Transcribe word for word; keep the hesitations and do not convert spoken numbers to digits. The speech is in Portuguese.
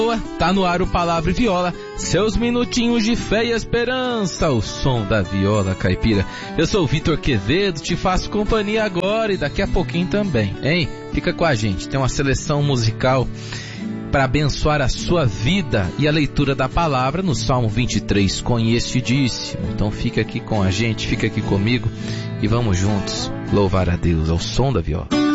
Tá no ar o Palavra e Viola, seus minutinhos de fé e esperança, o som da viola caipira. Eu sou o Vitor Quevedo, te faço companhia agora e daqui a pouquinho também, hein? Fica com a gente, tem uma seleção musical para abençoar a sua vida e a leitura da palavra no Salmo vinte e três, conhecidíssimo. Então fica aqui com a gente, fica aqui comigo e vamos juntos louvar a Deus ao som da viola.